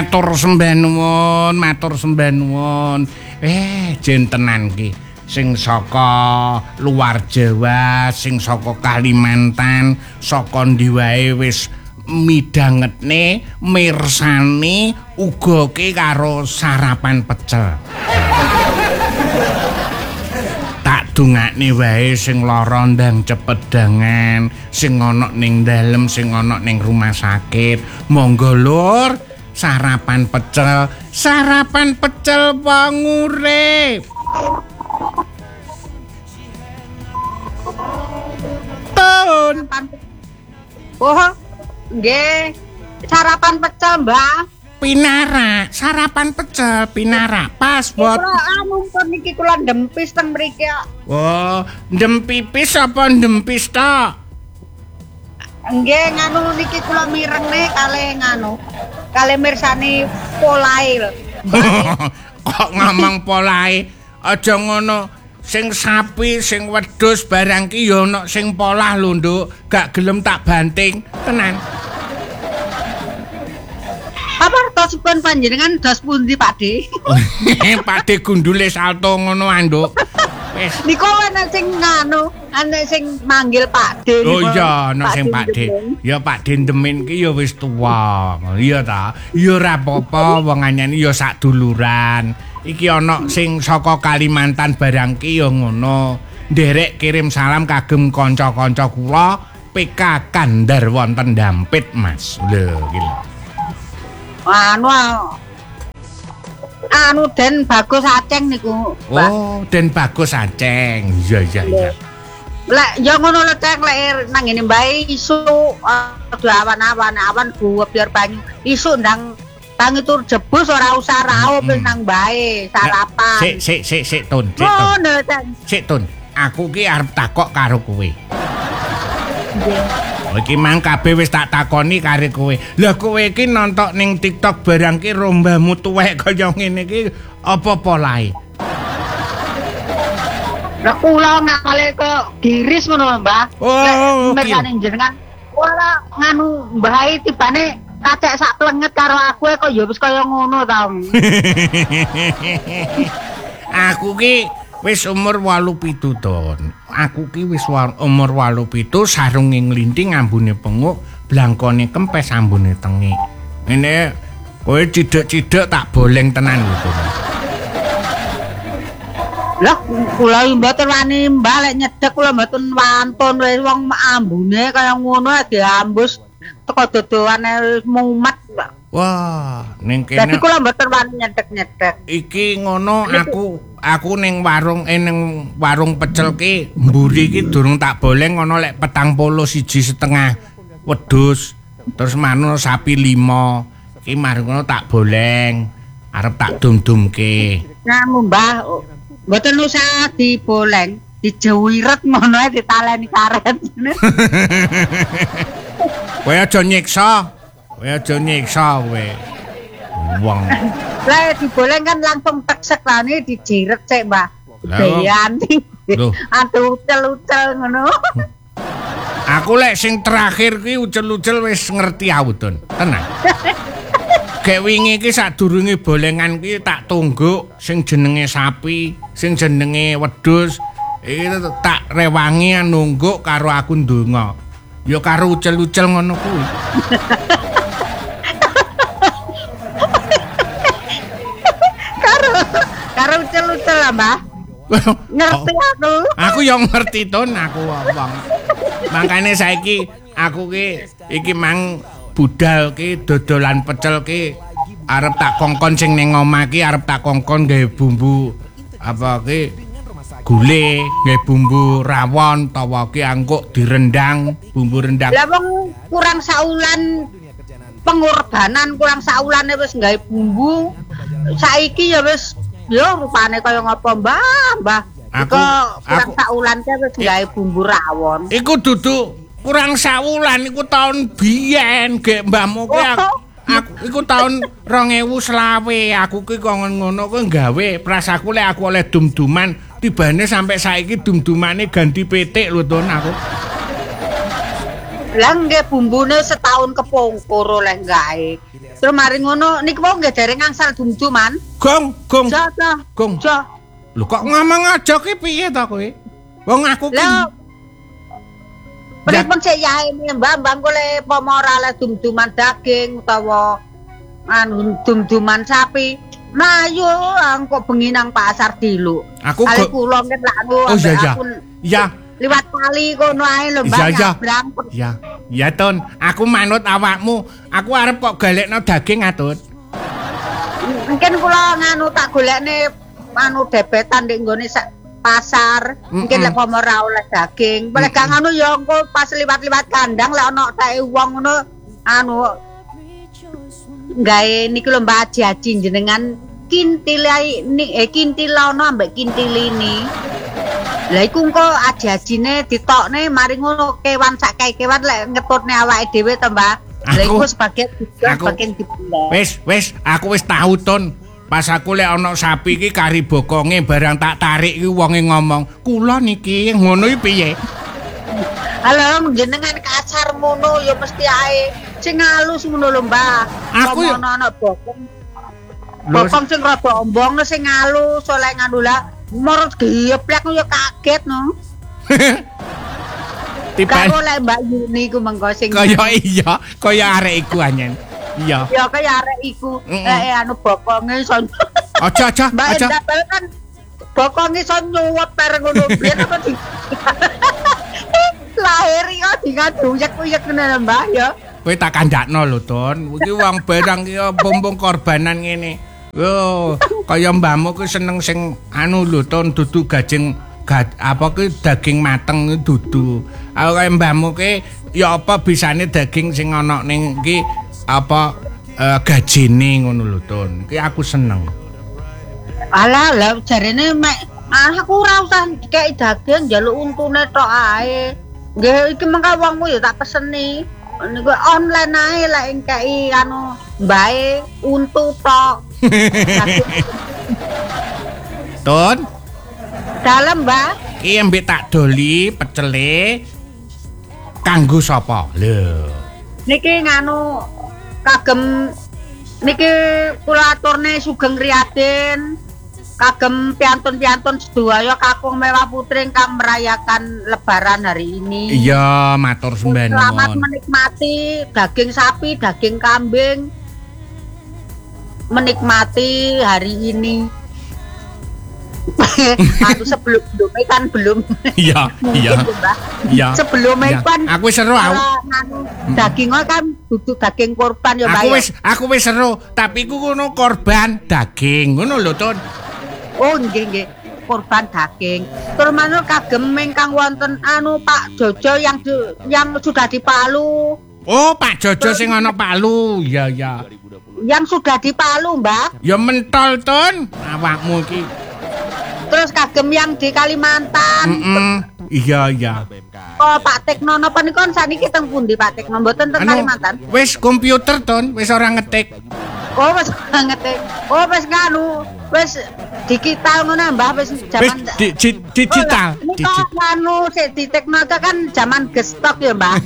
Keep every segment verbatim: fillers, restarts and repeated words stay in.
Matur sembah nuwun, matur sembah nuwun. Eh, jentenan ki sing saka luar Jawa, sing saka Kalimantan, saka ndi wae wis midangetne, mirsani uga ki karo sarapan pecel. Tak dungakne wae sing lara ndang cepedangan, sing ana ning dalem, sing ana ning rumah sakit. Monggo Lur. Sarapan pecel, sarapan pecel pangurip. Tun. Oh, nggih. Sarapan pecel, Mbak. Pinara, sarapan pecel pinara. Pas bot. Anu pun niki kula ndempis teng mriki. Oh, ndempipis apa ndempis tok? Nggih, nganu niki kula mirengne kalih nganu. Kalih mirsani polahe lho. Kok ngomong polahe? Aja ngono. Sing sapi, sing wedhus barang ki ya ana sing polah lho, Nduk. Gak gelem tak banting, tenan. Apa tosipun panjenengan dos pundi, Pakde? Pakde gundule salto ngono, Nduk. Wis. Niku ana sing nganu, ana sing manggil Pakde. Oh iya, ana sing Pakde. Ya Pakde Ndemin ki ya wis tuwa. Iya ta? Ya ora apa-apa, wong anyane ya sak duluran. Iki ana sing saka Kalimantan barang ki ya ngono. Nderek kirim salam kagem kanca-kanca kula P K Kandar wonten Dampit, Mas. Lho, iki lho. Anu anu Den Bagus Aceng niku. Oh, Den Bagus Aceng. Iya iya iya. Lek ya ngono lho Ceng, lek nang ngene mbae isu aduh awan-awan awan guwep biar banyu. Isu ndang tangi tur jebus ora usah raup hmm. nang mbae sarapan. Sik sik sik sik Tun. Sik Tun. Oh, Ceng. Sik Tun. Aku ki arep takok karo kowe. Nggih. Iki mang kabeh wis tak takoni karo kowe. Lah kowe iki nonton ning TikTok barang ki rombamu tuwek kaya ngene iki apa polahe? Lah kula ngale ke diris ngono, Mbah. Oh, mersane jenengan ora nganu mbahe tibane kacek sak plenget karo aku kok ya wis kaya ngono ta. Aku ki wis umur wolu pitu Ton. Aku ki wis umur wolu pitu, sarunge nglinting ambune penguk, blangkone kempes ambune tengik. Ngene kowe cidek-cidek tak boleng tenan lho Ton. Lah kula mboten wani Mbah lek nyedek kula mboten wantun wis wong ambune kaya ngono diambus teko dodoane mumet. Wah, ning kene. Dadi kula mboten wani nyedek-nyedek. Iki ngono aku aku ning warung eh ning warung pecel ki mburi ki durung tak boleng ngono lek petang puluh siji setengah wedhus terus manu sapi lima ki mari ngono tak boleng arep tak dum-dumke. Ngamu Mbah mboten usah diboleng, dijewiret ngono ae ditaleni karet. Kowe aja nyiksa. Kowe aja nyiksa kowe. Wong. Lah diboleng kan langsung teksek lane dijiret sik, Mbah. Beyanti. Aduh ucel-ucel ngono. Aku lek sing terakhir kuwi ucel-ucel wis ngerti aku, Don. Tenang. Gek wingi iki sadurunge bolengan kuwi tak tungguk sing jenenge sapi, sing jenenge wedhus, iki tak rewangi nungguk karo aku ndonga. Ya karo ucel-ucel ngono kuwi. karo karo ucel-ucel lah, Mbah. Ngerti aku. Aku yang ngerti Ton, aku wong. Makane saiki aku ki iki mang budal ki dodolan pecel ki arep tak kongkon sing ning omah ki arep tak kongkon gawe bumbu apa ki gule, gawe bumbu rawon utawa ki angkuk direndang, bumbu rendang. Lah wong kurang saulan pengorbanan kurang saulane wis gawe bumbu. Saiki ya wis ya rupane kaya ngapa, Mbah, Mbah. Aku kurang saulan ki wis gawe bumbu rawon. Iku dudu kurang sawulan iku tahun biyen gek mbahmu ki aku, aku iku tahun dua ribu selawe aku ki kok ngono ku gawe prasaku lek aku oleh dum-duman tibane sampai saiki dum-dumane ganti petik lho Ton aku. Lah nggih bumbune setahun kepungkur oleh gawe. Terus mari ngono niku wong nggih dereng angsal dum-duman. Gong, gong. Ja, ja. Gong. Ja. Lho kok ngomong aja ki piye to kowe? Wong aku ki Lah pripun sik yae Mbak-mbak kole pomora le dum-duman daging utawa anu dum-duman sapi. Mayu kok bengi nang pasar diluk. Aku kali go... kula nget laku oh, iya, iya. aku ya liwat kali kono ae lho Mbak. Ya ya. Nyabrang. Ya. Ya Ton, aku manut awakmu. Aku arep kok galekno daging atut. Mungkin kula nganu tak golekne anu debetan ndek nggone pasar. Mungkin lek pomo ra oleh daging. Boleh gak ngono ya engko pas liwat-liwat kandang lek ana teke wong ngono anu gawe niku lho Mbak Haji jenengan kintilai ni eh kintilono ambek kintilini. Lah iku engko aji-ajine ditokne mari ngono kewan sak kae kewan lek ngetutne awake dhewe to Mbak. Lah iku sebagian juga bagian dipendek. Wis wis aku wis tahu Ton. Pas aku lek ana sapi iki kari bokonge barang tak tarik iki wonge ngomong, "Kula niki ngono iki piye?" Halo jenengan kasar ngono ya mesti ae sing halus ngono lho Mbak. Aku yo ana bokong. Bokong sing rada ombong sing halus oleh nganu lah morot geplek yo kaget no. Tiba karo lek Mbak Yuni ku mengko sing kaya iya, kaya arek iku anyen. Iya. Ya kaya arek iku. Eh anu bokonge iso. Aja aja Mbak aja. kan bokonge iso nyuwep bareng ngono biyen apa di lahir yo diganduyek-uyek ngene Mbak ya. Kowe tak kandakno lho, Ton. Iki wong barang iki bumbung korbanan ngene. Yo, kaya mbahmu ku seneng sing anu lho, Ton, dudu gajeng gad, apa ku daging mateng dudu. Aku kaya mbahmu ki ya apa bisane daging sing ana ning iki apa uh, gajine ngono lho, Ton. Iki aku seneng. Alah, lah jarene mek aku ora usah dikeki daging njaluk untune tok ae. Nggih iki mengko wongmu ya tak peseni. Niku online ae lek engkei anu mbae untu tok. Ton. Dalem, Mbak. Ki mbek tak doli pecele kanggo sapa? Lho. Niki nganu kagem niki kula aturne Sugeng Riyadin. Kagem piantun-piantun sedaya kakung mewah putri ingkang merayakan lebaran hari ini. Iya, matur sembah nuwun. Selamat menikmati daging sapi, daging kambing. Menikmati hari ini. Aku sebelum-sebelumnya kan belum. Iya, iya. Iya. Sebelumnya kan aku wis seru aku. Dagingnya kan duduk daging korban ya, Mbak. Aku wis aku wis seru, tapi ku ngono korban daging. Ngono lho, Ton. Oh nggih nggih, korban daging. Terus manut kagem ingkang wonten anu Pak Jojo yang di, yang sudah di Palu. Oh, Pak Jojo sing ana Palu. Iya, iya. Yang sudah di Palu, Mbak. Ya mentol, Ton. Awakmu iki. Terus kagem yang di Kalimantan. Mm -mm. Iya, iya. Oh, Pak Tekno napa niku saniki teng pundi Pak Tekno? Mboten teng Kalimantan. Wis komputer, Ton. Wis ora ngetik. Oh, wis ngetik. Oh, wis nganu. Wis digital ngono Mbah, wis jaman di, di, digital. Oh, digital. Anu sik di Tekno kan zaman gestok ya, Mbah.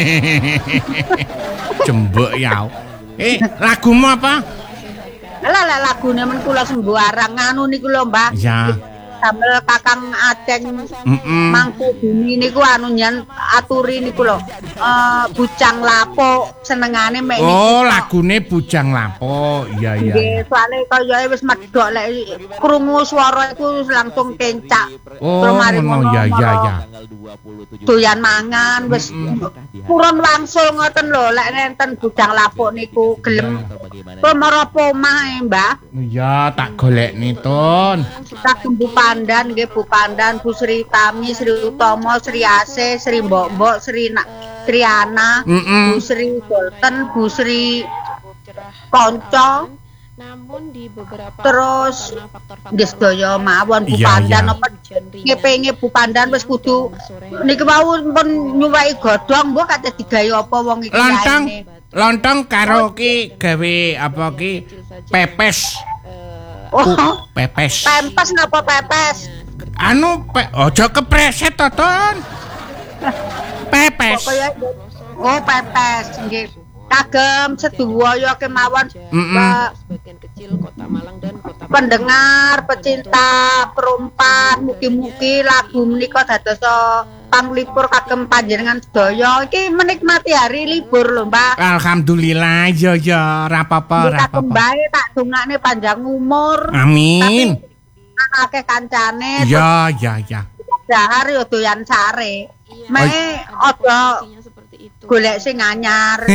Jembek ya. Eh, lagumu apa? Lah lah lagune men kula sembarang nganu niku lho, Mbah. Ya. Sambil Kakang Aceng mm -mm. Mangku Bumi niku anu nyen aturi niku lho. Uh, Bujang Lapo senengane mek niku. Oh, lagune Bujang Lapo. Iya iya. Nggih, soalé kaya wis medhok lek krungu swara iku langsung kencak. Oh, ngono ya ya ya. Doyan mangan wis purun wangsul ngoten lho lek nenten Bujang Lapo niku gelem pemara pomah Mbah. Iya, tak golekne, Ton. Tak Bu Pandan nggih Bu Pandan, Bu Sri Tami, Sri Utomo, Sri Ase, Sri Mbok-mbok, Sri Na, Triana, mm -mm. Bu Sri Sultan, Bu Sri Konco. Namun di beberapa terus nggih sedaya mawon Bu Pandan apa ngepenge Bu Pandan wis kudu niki wau pun nyuwai godhong mbok kate digawe apa wong iki lontong lontong karo ki gawe apa ki pepes. Oh, pepes. Pempes napa pepes? Anu pe, aja kepreset to, Ton. Pepes. Oh, pepes nggih. Kagem sedaya kemawon Mbak sebagian kecil kota Malang dan kota pendengar, pecinta, perumpan, mugi-mugi lagu menika dadosa panglipur kagem panjenengan sedaya iki menikmati hari libur lho, Mbak. Alhamdulillah, ya ya, ora apa-apa, ora Kagem apa-apa. bae tak dongakne panjang umur. Amin. Akeh kancane. Ya, ya, ya. Dahar yo doyan sare. Mek aja golek sing anyar.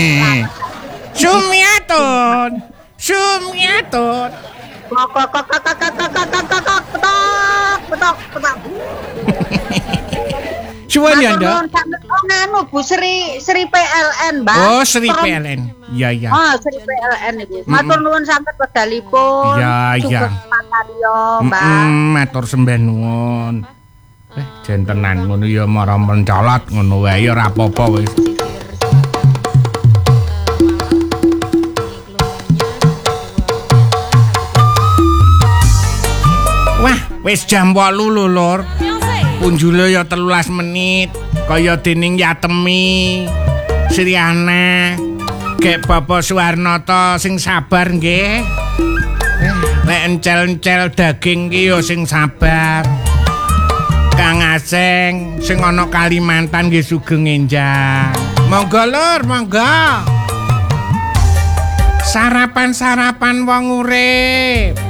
Sumiatun. Sumiatun. Kok kok kok kok kok kok kok kok kok petok petok petok. Suwun ya, Nduk. Oh, nganu Bu Sri Sri P L N, Mbak. Oh, Sri P L N. Ya, ya. Oh, Sri P L N iku. Matur nuwun sampeyan wedalipun. Ya, ya. Pakarya, Mbak. Mm, matur sembah nuwun. Eh, jentenan ngono ya marang mencolot ngono wae ya ora apa-apa wis. Wah, wis jam wolu lho, Lur. Punjule ya telulas menit. Kaya dening Yatemi, Sriana, Gek Bapak Suwarnata sing sabar nggih. Nek encel-encel daging ki ya sing sabar. Kang Aseng sing ana Kalimantan nggih sugeng enjang. Monggo Lur, monggo. Sarapan-sarapan wong urip.